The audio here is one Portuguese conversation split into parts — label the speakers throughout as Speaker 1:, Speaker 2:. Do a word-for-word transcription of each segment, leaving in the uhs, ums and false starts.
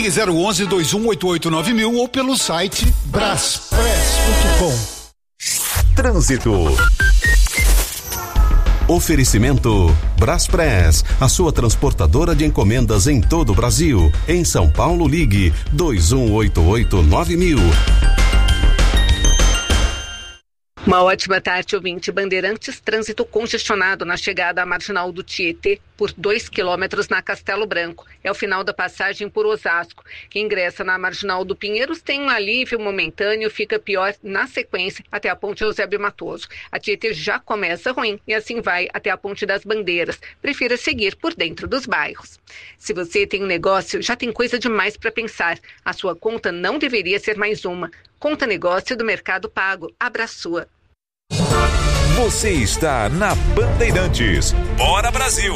Speaker 1: Ligue zero onze, dois um oito oito, nove mil ou pelo site braspress ponto com.
Speaker 2: Trânsito. Oferecimento Braspress, a sua transportadora de encomendas em todo o Brasil. Em São Paulo, ligue dois um oito oito, nove mil.
Speaker 3: Uma ótima tarde, ouvinte. Bandeirantes, trânsito congestionado na chegada à marginal do Tietê por dois quilômetros na Castelo Branco. É o final da passagem por Osasco. Quem ingressa na marginal do Pinheiros tem um alívio momentâneo, fica pior na sequência até a ponte Eusébio Matoso. A Tietê já começa ruim e assim vai até a ponte das Bandeiras. Prefira seguir por dentro dos bairros. Se você tem um negócio, já tem coisa demais para pensar. A sua conta não deveria ser mais uma. Conta Negócio do Mercado Pago. Abra a sua.
Speaker 4: Você está na Bandeirantes. Bora Brasil!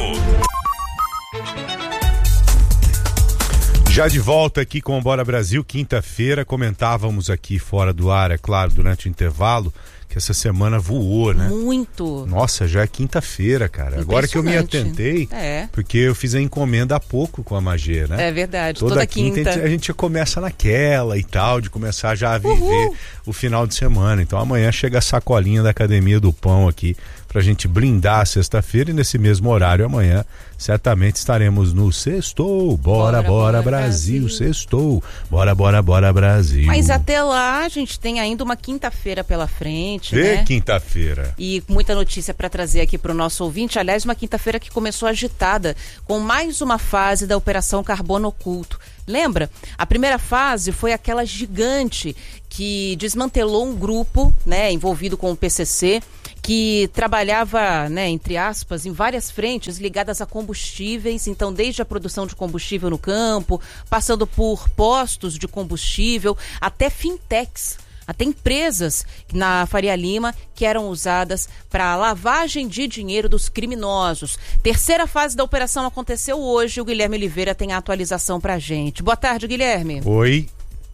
Speaker 5: Já de volta aqui com o Bora Brasil, quinta-feira, comentávamos aqui fora do ar, é claro, durante o intervalo, que essa semana voou, né?
Speaker 6: Muito.
Speaker 5: Nossa, já é quinta-feira, cara. Agora que eu me atentei,
Speaker 6: é.
Speaker 5: porque eu fiz a encomenda há pouco com a Magê, né?
Speaker 6: É verdade,
Speaker 5: toda,
Speaker 6: toda
Speaker 5: quinta,
Speaker 6: quinta.
Speaker 5: A, gente, a gente começa naquela e tal, de começar já a viver
Speaker 6: Uhul.
Speaker 5: o final de semana. Então amanhã chega a sacolinha da Academia do Pão aqui, pra gente blindar a sexta-feira, e nesse mesmo horário amanhã certamente estaremos no Sextou, bora, bora, bora Brasil, Brasil. Sextou, bora, bora, bora Brasil.
Speaker 6: Mas até lá a gente tem ainda uma quinta-feira pela frente,
Speaker 5: Vê
Speaker 6: né?
Speaker 5: quinta-feira.
Speaker 6: E muita notícia para trazer aqui para o nosso ouvinte. Aliás, uma quinta-feira que começou agitada, com mais uma fase da Operação Carbono Oculto. Lembra? A primeira fase foi aquela gigante que desmantelou um grupo, né, envolvido com o P C C, que trabalhava, né, entre aspas, em várias frentes ligadas a combustíveis. Então, desde a produção de combustível no campo, passando por postos de combustível, até fintechs. Até empresas na Faria Lima que eram usadas para lavagem de dinheiro dos criminosos. Terceira fase da operação aconteceu hoje. O Guilherme Oliveira tem a atualização para a gente. Boa tarde, Guilherme.
Speaker 5: Oi.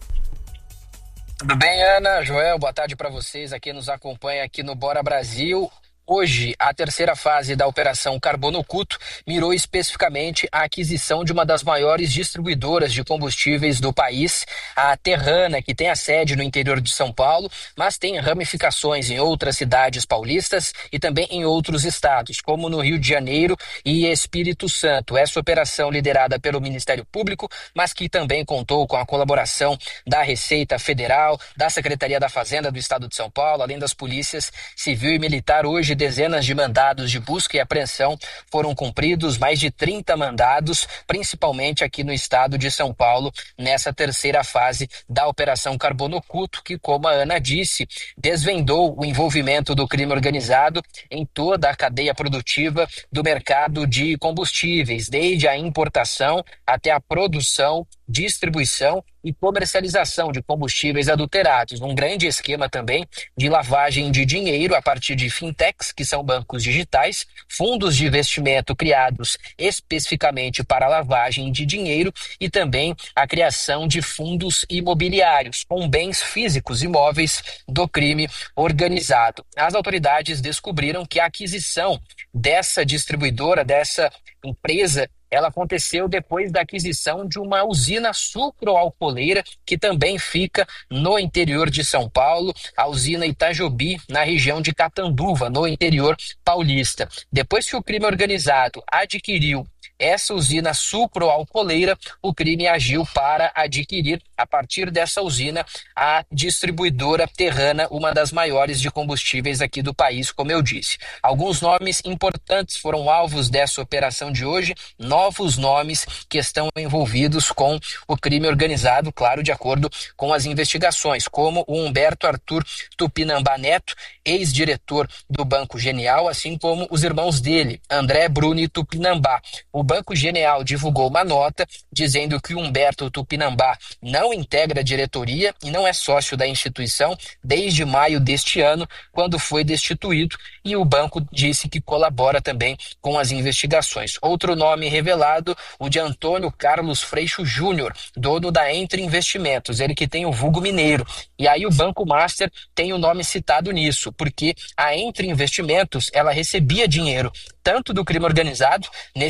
Speaker 7: Tudo bem, Ana, Joel? Boa tarde para vocês. Aqui nos acompanha aqui no Bora Brasil. Hoje, a terceira fase da Operação Carbono Oculto mirou especificamente a aquisição de uma das maiores distribuidoras de combustíveis do país, a Terrana, que tem a sede no interior de São Paulo, mas tem ramificações em outras cidades paulistas e também em outros estados, como no Rio de Janeiro e Espírito Santo. Essa operação liderada pelo Ministério Público, mas que também contou com a colaboração da Receita Federal, da Secretaria da Fazenda do Estado de São Paulo, além das polícias civil e militar. Hoje, dezenas de mandados de busca e apreensão foram cumpridos, mais de trinta mandados, principalmente aqui no estado de São Paulo, nessa terceira fase da Operação Carbono Oculto, que, como a Ana disse, desvendou o envolvimento do crime organizado em toda a cadeia produtiva do mercado de combustíveis, desde a importação até a produção, distribuição e comercialização de combustíveis adulterados. Um grande esquema também de lavagem de dinheiro a partir de fintechs, que são bancos digitais, fundos de investimento criados especificamente para lavagem de dinheiro e também a criação de fundos imobiliários com bens físicos imóveis do crime organizado. As autoridades descobriram que a aquisição dessa distribuidora, dessa empresa, ela aconteceu depois da aquisição de uma usina sucroalcooleira que também fica no interior de São Paulo, a usina Itajobi, na região de Catanduva, no interior paulista. Depois que o crime organizado adquiriu essa usina sucroalcooleira, o crime agiu para adquirir, a partir dessa usina, a distribuidora Terrana, uma das maiores de combustíveis aqui do país, como eu disse. Alguns nomes importantes foram alvos dessa operação de hoje, novos nomes que estão envolvidos com o crime organizado, claro, de acordo com as investigações, como o Humberto Arthur Tupinambá Neto, ex-diretor do Banco Genial, assim como os irmãos dele, André, Bruno e Tupinambá. O Banco Genial divulgou uma nota dizendo que Humberto Tupinambá não integra a diretoria e não é sócio da instituição desde maio deste ano, quando foi destituído, e o banco disse que colabora também com as investigações. Outro nome revelado, o de Antônio Carlos Freixo Júnior, dono da Entre Investimentos, ele que tem o vulgo mineiro. E aí o Banco Master tem o nome citado nisso, porque a Entre Investimentos, ela recebia dinheiro tanto do crime organizado, nesse esquema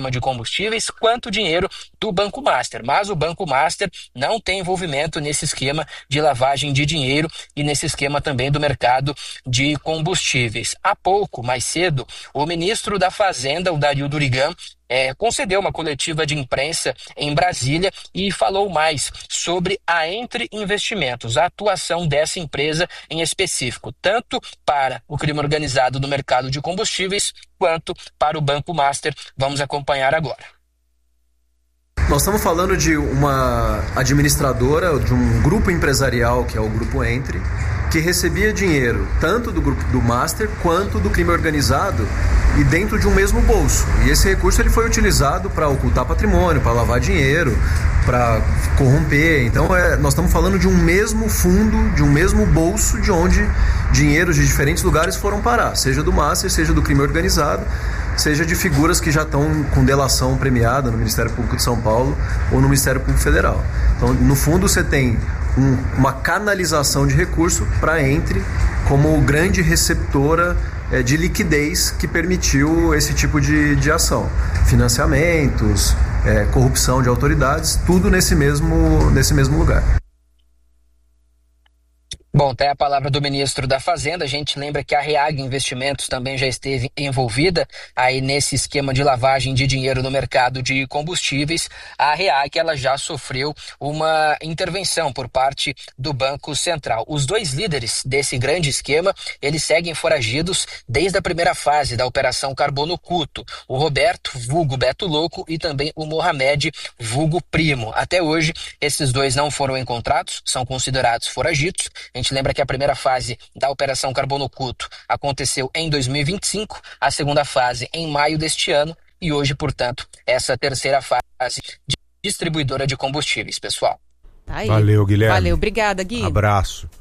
Speaker 7: esquema de combustíveis, quanto dinheiro do Banco Master. Mas o Banco Master não tem envolvimento nesse esquema de lavagem de dinheiro e nesse esquema também do mercado de combustíveis. Há pouco, mais cedo, o ministro da Fazenda, o Dario Durigan, É, concedeu uma coletiva de imprensa em Brasília e falou mais sobre a Entre Investimentos, a atuação dessa empresa em específico, tanto para o crime organizado no mercado de combustíveis, quanto para o Banco Master. Vamos acompanhar agora.
Speaker 8: Nós estamos falando de uma administradora, de um grupo empresarial, que é o Grupo Entre, que recebia dinheiro tanto do grupo do Master quanto do crime organizado e dentro de um mesmo bolso. E esse recurso ele foi utilizado para ocultar patrimônio, para lavar dinheiro, para corromper. Então é, nós estamos falando de um mesmo fundo, de um mesmo bolso, de onde dinheiros de diferentes lugares foram parar, seja do Master, seja do crime organizado, seja de figuras que já estão com delação premiada no Ministério Público de São Paulo ou no Ministério Público Federal. Então, no fundo, você tem um, uma canalização de recurso para a Entre como grande receptora é, de liquidez que permitiu esse tipo de, de ação. Financiamentos, é, corrupção de autoridades, tudo nesse mesmo, nesse mesmo lugar.
Speaker 7: Bom, tem a palavra do ministro da Fazenda. A gente lembra que a Reag Investimentos também já esteve envolvida aí nesse esquema de lavagem de dinheiro no mercado de combustíveis. A Reag, ela já sofreu uma intervenção por parte do Banco Central. Os dois líderes desse grande esquema, eles seguem foragidos desde a primeira fase da Operação Carbono Oculto. O Roberto, vulgo Beto Louco, e também o Mohamed, vulgo Primo. Até hoje, esses dois não foram encontrados, são considerados foragidos. A gente lembra que a primeira fase da Operação Carbono Oculto aconteceu em dois mil e vinte e cinco, a segunda fase em maio deste ano e hoje, portanto, essa terceira fase de distribuidora de combustíveis, pessoal.
Speaker 6: Tá aí.
Speaker 5: Valeu, Guilherme.
Speaker 6: Valeu, obrigada, Gui.
Speaker 5: Abraço.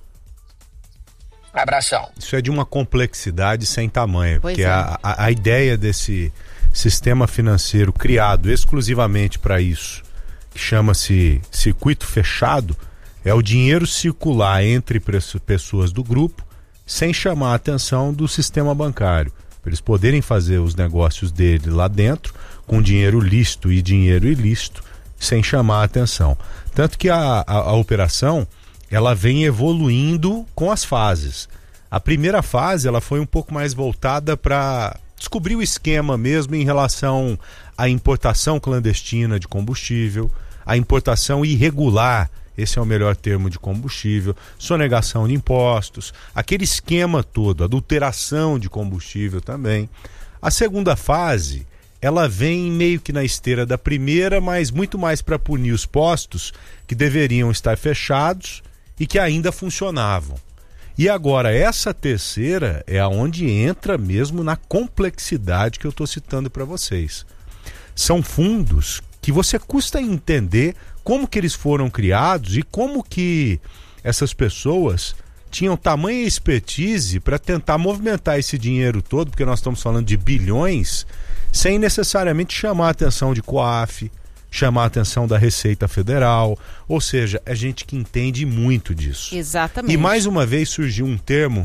Speaker 7: Abração.
Speaker 5: Isso é de uma complexidade sem tamanho,
Speaker 6: Pois
Speaker 5: porque
Speaker 6: é.
Speaker 5: a, a, a ideia desse sistema financeiro criado exclusivamente para isso, que chama-se circuito fechado, é o dinheiro circular entre pessoas do grupo sem chamar a atenção do sistema bancário, para eles poderem fazer os negócios dele lá dentro com dinheiro lícito e dinheiro ilícito sem chamar a atenção. Tanto que a, a, a operação ela vem evoluindo com as fases. A primeira fase ela foi um pouco mais voltada para descobrir o esquema mesmo em relação à importação clandestina de combustível, a importação irregular, esse é o melhor termo, de combustível, sonegação de impostos, aquele esquema todo, adulteração de combustível também. A segunda fase, ela vem meio que na esteira da primeira, mas muito mais para punir os postos que deveriam estar fechados e que ainda funcionavam. E agora, essa terceira é aonde entra mesmo na complexidade que eu estou citando para vocês. São fundos que você custa entender como que eles foram criados e como que essas pessoas tinham tamanha expertise para tentar movimentar esse dinheiro todo, porque nós estamos falando de bilhões, sem necessariamente chamar a atenção de COAF, chamar a atenção da Receita Federal, ou seja, é gente que entende muito disso.
Speaker 6: Exatamente.
Speaker 5: E mais uma vez surgiu um termo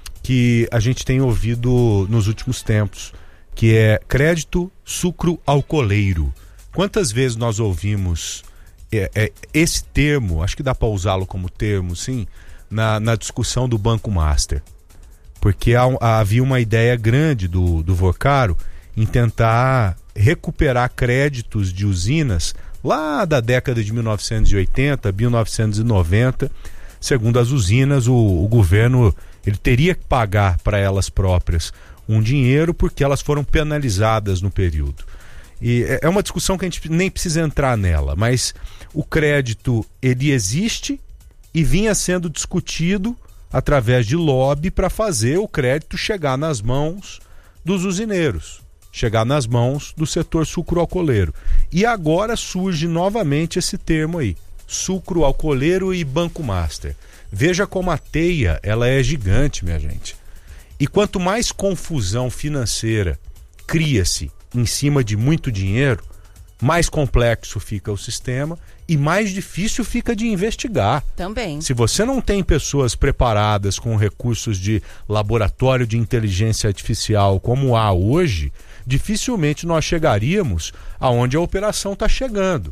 Speaker 5: que a gente tem ouvido nos últimos tempos, que é crédito sucro-alcooleiro. Quantas vezes nós ouvimos é, é, esse termo, acho que dá para usá-lo como termo, sim, na, na discussão do Banco Master? Porque há, havia uma ideia grande do, do Vocaro em tentar recuperar créditos de usinas lá da década de mil novecentos e oitenta, mil novecentos e noventa. Segundo as usinas, o, o governo ele teria que pagar para elas próprias um dinheiro porque elas foram penalizadas no período. E é uma discussão que a gente nem precisa entrar nela, mas o crédito ele existe e vinha sendo discutido através de lobby para fazer o crédito chegar nas mãos dos usineiros, chegar nas mãos do setor sucro-alcooleiro. E agora surge novamente esse termo aí, sucro-alcooleiro e Banco Master. Veja como a teia ela é gigante, minha gente. E quanto mais confusão financeira cria-se em cima de muito dinheiro, mais complexo fica o sistema e mais difícil fica de investigar.
Speaker 6: Também.
Speaker 5: Se você não tem pessoas preparadas com recursos de laboratório de inteligência artificial como há hoje, dificilmente nós chegaríamos aonde a operação está chegando.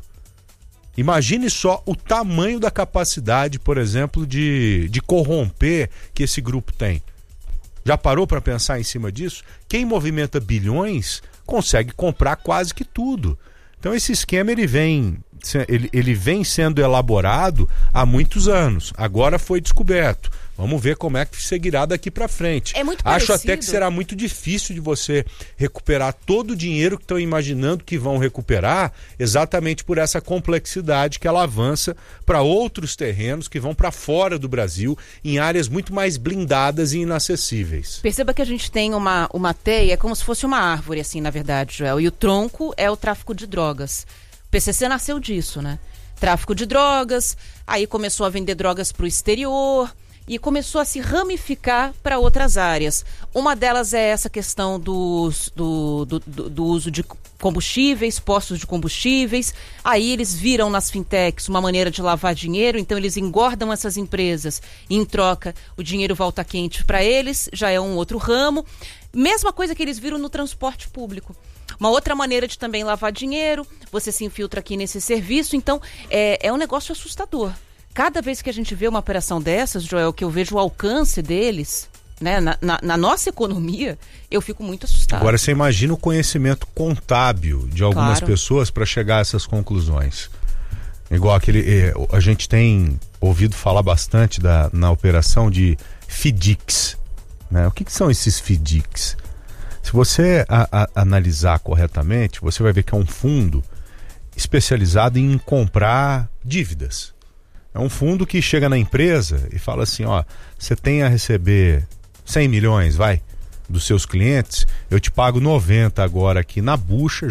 Speaker 5: Imagine só o tamanho da capacidade, por exemplo, de, de corromper que esse grupo tem. Já parou para pensar em cima disso? Quem movimenta bilhões consegue comprar quase que tudo. Então esse esquema ele vem, ele, ele vem sendo elaborado há muitos anos. Agora foi descoberto. Vamos ver como é que seguirá daqui para frente.
Speaker 6: É muito
Speaker 5: Acho
Speaker 6: parecido.
Speaker 5: até que será muito difícil de você recuperar todo o dinheiro que estão imaginando que vão recuperar, exatamente por essa complexidade que ela avança para outros terrenos que vão para fora do Brasil, em áreas muito mais blindadas e inacessíveis.
Speaker 6: Perceba que a gente tem uma, uma teia, como se fosse uma árvore, assim, na verdade, Joel. E o tronco é o tráfico de drogas. O P C C nasceu disso, né? Tráfico de drogas, aí começou a vender drogas para o exterior e começou a se ramificar para outras áreas. Uma delas é essa questão dos, do, do, do, do uso de combustíveis, postos de combustíveis. Aí eles viram nas fintechs uma maneira de lavar dinheiro, então eles engordam essas empresas e em troca o dinheiro volta quente para eles, já é um outro ramo. Mesma coisa que eles viram no transporte público. Uma outra maneira de também lavar dinheiro, você se infiltra aqui nesse serviço, então é, é um negócio assustador. Cada vez que a gente vê uma operação dessas, Joel, que eu vejo o alcance deles, né, na, na, na nossa economia, eu fico muito assustada.
Speaker 5: Agora você imagina o conhecimento contábil de algumas
Speaker 6: Claro.
Speaker 5: pessoas para chegar a essas conclusões. Igual aquele, eh, a gente tem ouvido falar bastante da, na operação de FDICs, né? O que, que são esses FDICs? Se você a, a, analisar corretamente, você vai ver que é um fundo especializado em comprar dívidas. É um fundo que chega na empresa e fala assim, ó, você tem a receber cem milhões, vai, dos seus clientes, eu te pago noventa agora aqui na bucha,